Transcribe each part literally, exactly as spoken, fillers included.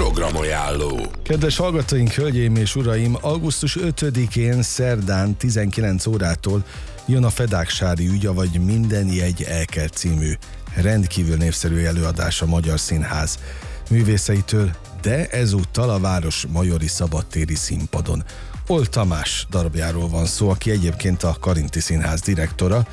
Programajánló. Kedves hallgatóink, hölgyeim és uraim, augusztus ötödikén szerdán tizenkilenc órától jön a Fedáksári ügy, vagy Minden jegy elkelt című rendkívül népszerű előadás a Magyar Színház művészeitől, de ezúttal a város majori szabadtéri színpadon. Oll Tamás darabjáról van szó, aki egyébként a Karinti Színház direktora,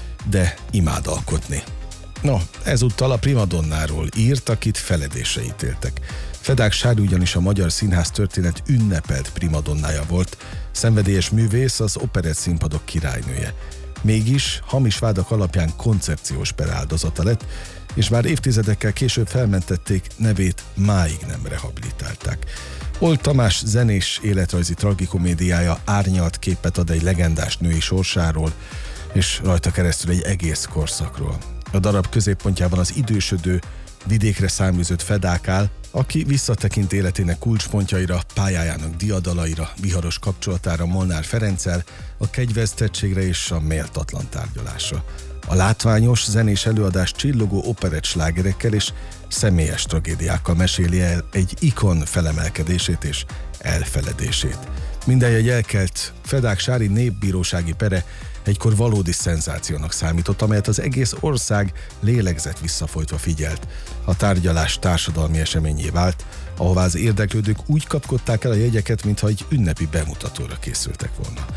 de imád alkotni. No, ezúttal a primadonnáról írt, akit feledésre ítéltek. Fedáksári ugyanis a Magyar Színház történet ünnepelt primadonnája volt, szenvedélyes művész, az operett színpadok királynője. Mégis hamis vádak alapján koncepciós per áldozata lett, és már évtizedekkel később felmentették, nevét máig nem rehabilitálták. Oll Tamás zenés életrajzi tragikomédiája árnyalt képet ad egy legendás női sorsáról, és rajta keresztül egy egész korszakról. A darab középpontjában az idősödő, vidékre száműzött Fedák áll, aki visszatekint életének kulcspontjaira, pályájának diadalaira, viharos kapcsolatára Molnár Ferenccel, a kegyvesztettségre és a méltatlan tárgyalásra. A látványos, zenés előadás csillogó operett slágerekkel és személyes tragédiákkal meséli el egy ikon felemelkedését és elfeledését. Minden jegy elkelt Fedáksári népbírósági pere egykor valódi szenzációnak számított, amelyet az egész ország lélegzett visszafolytva figyelt. A tárgyalás társadalmi eseményé vált, ahová az érdeklődők úgy kapkodták el a jegyeket, mintha egy ünnepi bemutatóra készültek volna.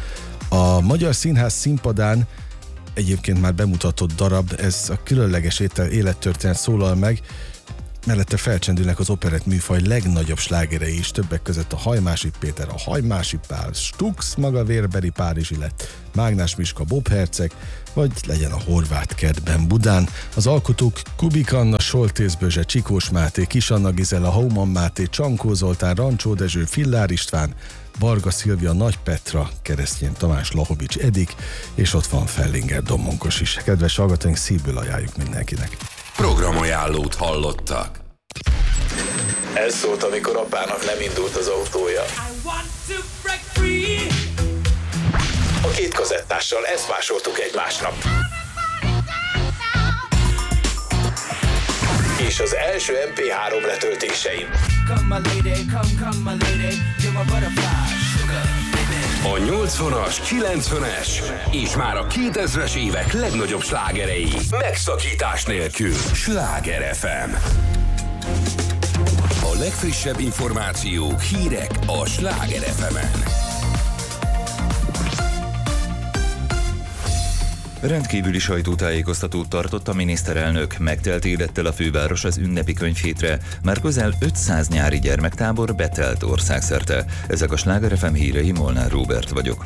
A Magyar Színház színpadán egyébként már bemutatott darab, ez a különleges élettörténet szólal meg, mellette felcsendülnek az operett műfaj legnagyobb slágerei is, többek között a Hajmási Péter, a Hajmási Pál, Stux maga vérbeli Párizsi lett, Mágnás Miska Bob herceg, vagy legyen a Horváth kertben Budán. Az alkotók Kubik Anna, Soltész Bözse, Csikós Máté, Kis Anna Gizella, Hauman Máté, Csankó Zoltán, Rancsó Dezső, Fillár István, Varga Szilvia, Nagy Petra, Keresztjén Tamás, Lahovics Edik, és ott van Fellinger Domonkos is. Kedves hallgatóink, szívből ajánljuk mindenkinek. Programajánlót hallottak. Ez szólt, amikor apának nem indult az autója. A két kazettással ezt másoltuk egymásnak. És az első em pé három letöltéseim. A nyolcvanas, kilencvenes és már a kétezres évek legnagyobb slágerei. Megszakítás nélkül. Sláger ef em. A legfrissebb információk, hírek a Sláger ef emen. Rendkívüli sajtótájékoztatót tartott a miniszterelnök, megtelt élettel a főváros az ünnepi könyvhétre, már közel ötszáz nyári gyermektábor betelt országszerte. Ezek a Sláger ef em hírei, Molnár Róbert vagyok.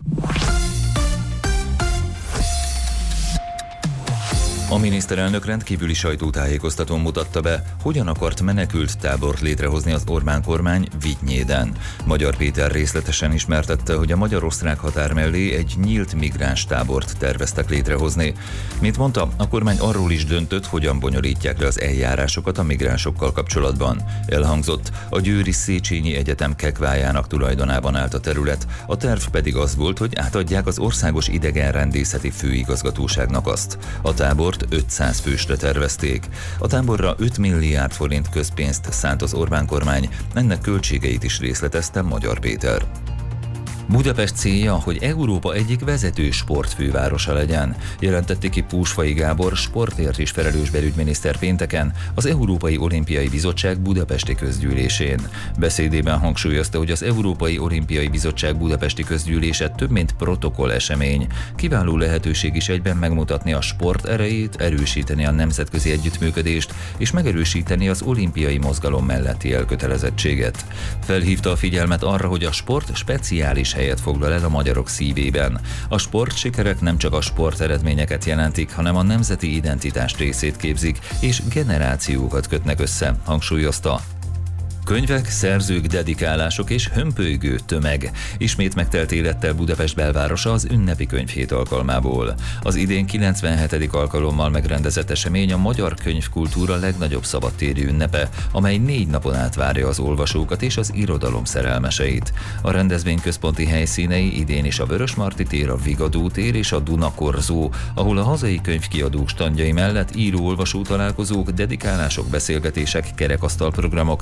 A miniszterelnök rendkívüli sajtótájékoztatón mutatta be, hogyan akart menekült tábort létrehozni az Orbán kormány Vigynyéden. Magyar Péter részletesen ismertette, hogy a magyar-osztrák határ mellé egy nyílt migráns tábort terveztek létrehozni. Mint mondta, a kormány arról is döntött, hogyan bonyolítják le az eljárásokat a migránsokkal kapcsolatban. Elhangzott, a Győri Széchenyi Egyetem kekvájának tulajdonában állt a terület, a terv pedig az volt, hogy átadják az Országos Idegenrendészeti Főigazgatóságnak azt. A tábort ötszáz fősre tervezték. A táborra öt milliárd forint közpénzt szánt az Orbán kormány, ennek költségeit is részletezte Magyar Péter. Budapest célja, hogy Európa egyik vezető sportfővárosa legyen, jelentette ki Púsfai Gábor, sportért is felelős belügyminiszter pénteken az Európai Olimpiai Bizottság budapesti közgyűlésén. Beszédében hangsúlyozta, hogy az Európai Olimpiai Bizottság budapesti közgyűlése több mint protokoll esemény. Kiváló lehetőség is egyben megmutatni a sport erejét, erősíteni a nemzetközi együttműködést és megerősíteni az olimpiai mozgalom melletti elkötelezettséget. Felhívta a figyelmet arra, hogy a sport speciális helyet foglal el a magyarok szívében. A sportsikerek nem csak a sporteredményeket jelentik, hanem a nemzeti identitás részét képzik, és generációkat kötnek össze, hangsúlyozta. Könyvek, szerzők, dedikálások és hömpölygő tömeg. Ismét megtelt élettel Budapest belvárosa az ünnepi könyvhét alkalmából. Az idén kilencvenhetedik alkalommal megrendezett esemény a magyar könyvkultúra legnagyobb szabadtéri ünnepe, amely négy napon át várja az olvasókat és az irodalom szerelmeseit. A rendezvény központi helyszínei idén is a Vörösmarty tér, a Vigadó tér és a Dunakorzó, ahol a hazai könyvkiadók standjai mellett író-olvasó találkozók, dedikálások, beszélgetések, kerekasztalprogramok és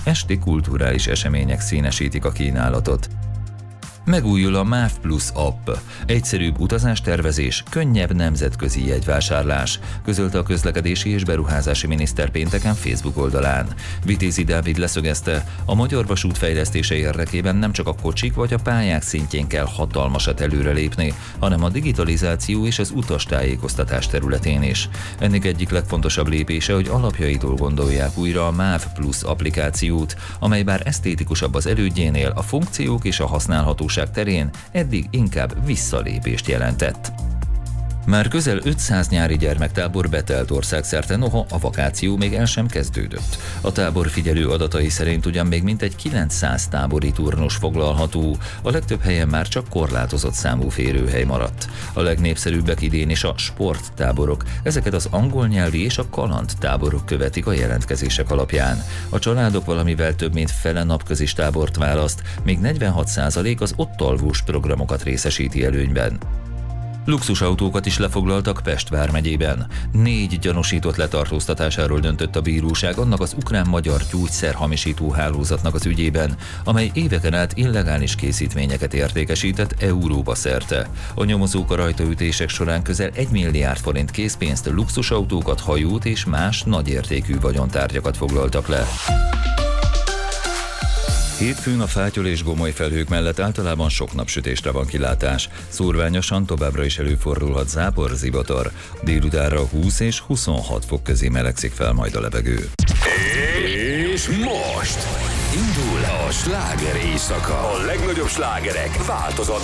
esti kulturális események színesítik a kínálatot. Megújul a MÁV Plus app. Egyszerűbb utazástervezés, könnyebb nemzetközi jegyvásárlás, közölte a közlekedési és beruházási miniszter pénteken Facebook oldalán. Vitézi Dávid leszögezte, a magyar vasút fejlesztése érdekében nem csak a kocsik vagy a pályák szintjén kell hatalmasat előrelépni, hanem a digitalizáció és az utastájékoztatás területén is. Ennek egyik legfontosabb lépése, hogy alapjaitól gondolják újra a MÁV Plus applikációt, amely bár esztétikusabb az elődjénél, a funkciók és a használhatóság terén eddig inkább visszalépést jelentett. Már közel ötszáz nyári gyermektábor betelt országszerte, noha a vakáció még el sem kezdődött. A tábor figyelő adatai szerint ugyan még mintegy kilencszáz tábori turnus foglalható, a legtöbb helyen már csak korlátozott számú férőhely maradt. A legnépszerűbbek idén is a sporttáborok, ezeket az angol nyelvi és a kalandtáborok követik a jelentkezések alapján. A családok valamivel több mint fele napközis tábort választ, még negyvenhat százalék az ott alvós programokat részesíti előnyben. Luxusautókat is lefoglaltak Pest vármegyében. Négy gyanúsított letartóztatásáról döntött a bíróság annak az ukrán-magyar gyógyszerhamisító hálózatnak az ügyében, amely éveken át illegális készítményeket értékesített Európa szerte. A nyomozók a rajtaütések során közel egy milliárd forint készpénzt, luxusautókat, hajót és más nagyértékű vagyontárgyakat foglaltak le. Hétfőn a fátyol és gomoly felhők mellett általában sok napsütésre van kilátás. Szórványosan továbbra is előfordulhat zápor, zivatar. Délutánra húsz és huszonhat fok közé melegszik fel majd a levegő. És most indul a sláger éjszaka. A legnagyobb slágerek változat